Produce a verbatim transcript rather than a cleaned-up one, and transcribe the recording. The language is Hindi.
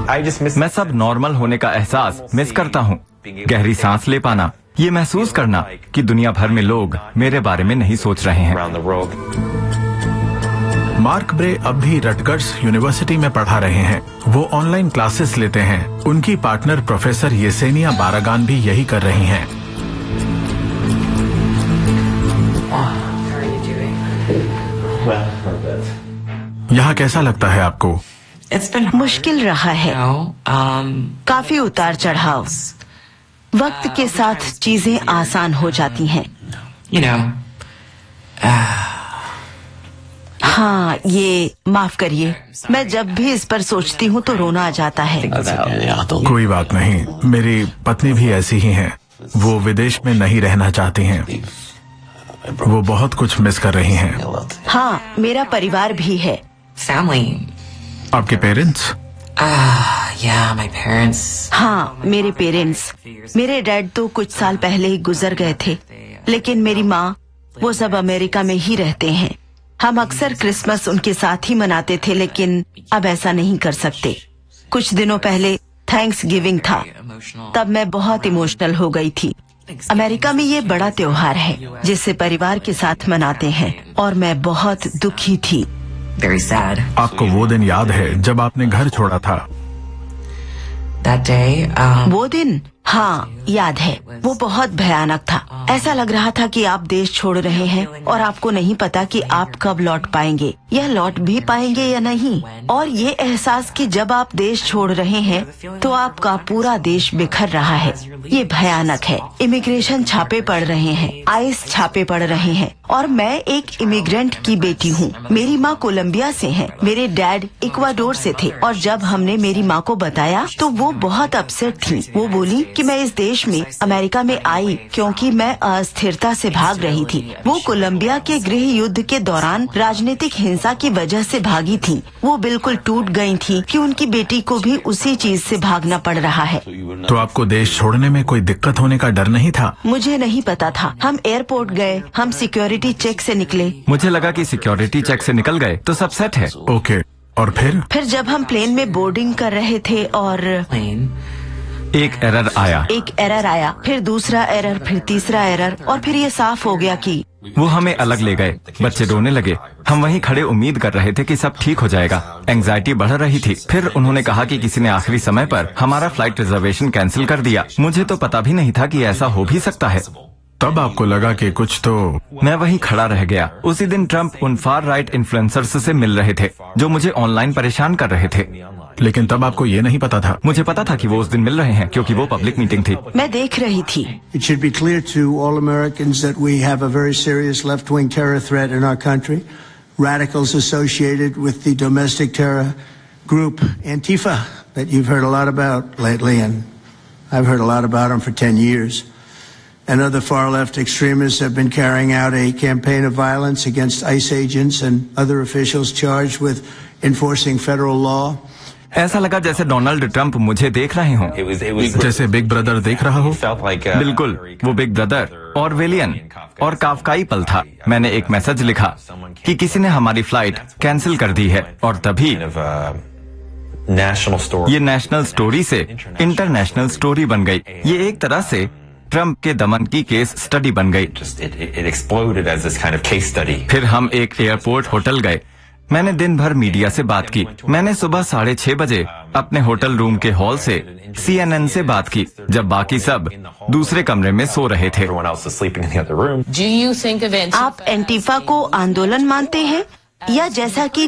मैं सब नॉर्मल होने का एहसास मिस करता हूँ। गहरी सांस ले पाना, ये महसूस करना कि दुनिया भर में लोग मेरे बारे में नहीं सोच रहे हैं। मार्क ब्रे अब भी रटगर्स यूनिवर्सिटी में पढ़ा रहे हैं। वो ऑनलाइन क्लासेस लेते हैं। उनकी पार्टनर प्रोफेसर येसेनिया बारागान भी यही कर रही हैं। यहाँ कैसा लगता है आपको? मुश्किल रहा है, काफी उतार चढ़ाव। वक्त के साथ चीजें आसान हो जाती हैं। हाँ, ये माफ करिए, मैं जब भी इस पर सोचती हूँ तो रोना आ जाता है। कोई बात नहीं, मेरी पत्नी भी ऐसी ही हैं। वो विदेश में नहीं रहना चाहती हैं। वो बहुत कुछ मिस कर रही हैं। हाँ, मेरा परिवार भी है। आपके पेरेंट्स? yeah, my parents. हाँ, मेरे पेरेंट्स। मेरे डैड तो कुछ साल पहले ही गुजर गए थे, लेकिन मेरी माँ, वो सब अमेरिका में ही रहते हैं। हम अक्सर क्रिसमस उनके साथ ही मनाते थे, लेकिन अब ऐसा नहीं कर सकते। कुछ दिनों पहले थैंक्स गिविंग था, तब मैं बहुत इमोशनल हो गई थी। अमेरिका में ये बड़ा त्योहार है जिसे परिवार के साथ मनाते हैं, और मैं बहुत दुखी थी। Very sad. आपको वो दिन याद है जब आपने घर छोड़ा था? That day, um... वो दिन? हाँ, याद है। वो बहुत भयानक था। ऐसा लग रहा था कि आप देश छोड़ रहे हैं और आपको नहीं पता कि आप कब लौट पाएंगे, या लौट भी पाएंगे या नहीं। और ये एहसास कि जब आप देश छोड़ रहे हैं तो आपका पूरा देश बिखर रहा है, ये भयानक है। इमिग्रेशन छापे पड़ रहे हैं, आइस छापे पड़ रहे हैं, और मैं एक इमिग्रेंट की बेटी हूँ। मेरी माँ कोलंबिया से है, मेरे डैड इक्वाडोर से थे। और जब हमने मेरी माँ को बताया तो वो बहुत अपसेट थी। वो बोली कि मैं इस देश में, अमेरिका में आई क्योंकि मैं अस्थिरता से भाग रही थी। वो कोलंबिया के गृह युद्ध के दौरान राजनीतिक हिंसा की वजह से भागी थी। वो बिल्कुल टूट गई थी कि उनकी बेटी को भी उसी चीज से भागना पड़ रहा है। तो आपको देश छोड़ने में कोई दिक्कत होने का डर नहीं था? मुझे नहीं पता था। हम एयरपोर्ट गए, हम सिक्योरिटी चेक से निकले। मुझे लगा कि सिक्योरिटी चेक से निकल गए तो सब सेट है। ओके, और फिर? फिर जब हम प्लेन में बोर्डिंग कर रहे थे और एक एरर आया। एक एरर आया, फिर दूसरा एरर, फिर तीसरा एरर, और फिर ये साफ हो गया कि वो हमें अलग ले गए। बच्चे रोने लगे। हम वहीं खड़े उम्मीद कर रहे थे कि सब ठीक हो जाएगा। एंजाइटी बढ़ रही थी। फिर उन्होंने कहा कि किसी ने आखिरी समय पर हमारा फ्लाइट रिजर्वेशन कैंसिल कर दिया। मुझे तो पता भी नहीं था कि ऐसा हो भी सकता है। तब आपको लगा कि कुछ तो... मैं वहीं खड़ा रह गया। उसी दिन ट्रम्प उन फार राइट इन्फ्लुएंसर्स से मिल रहे थे जो मुझे ऑनलाइन परेशान कर रहे थे। लेकिन तब आपको ये नहीं पता था? मुझे पता था कि वो उस दिन मिल रहे हैं क्योंकि वो पब्लिक मीटिंग थी। मैं देख रही थी। It should be clear to all Americans that we have a very serious left-wing terror threat in our country. Radicals associated with the domestic terror group Antifa that you've heard a lot about lately, and I've heard a lot about them for ten years. And other far-left extremists have been carrying out a campaign of violence against ICE agents and other officials charged with enforcing federal law. ऐसा लगा जैसे डोनाल्ड ट्रंप मुझे देख रहे हों। जैसे बिग ब्रदर देख रहा हो। बिल्कुल, वो बिग ब्रदर और विलियन और काफकाई पल था। मैंने एक मैसेज लिखा कि किसी ने हमारी फ्लाइट कैंसिल कर दी है, और तभी ये नेशनल स्टोरी से इंटरनेशनल स्टोरी बन गई। ये एक तरह से ट्रंप के दमन की केस स्टडी बन गई। फिर हम एक एयरपोर्ट होटल गए। मैंने दिन भर मीडिया से बात की। मैंने सुबह साढ़े छह बजे अपने होटल रूम के हॉल से सी एन एन से बात की, जब बाकी सब दूसरे कमरे में सो रहे थे। आप एंटीफा को आंदोलन मानते हैं, या जैसा कि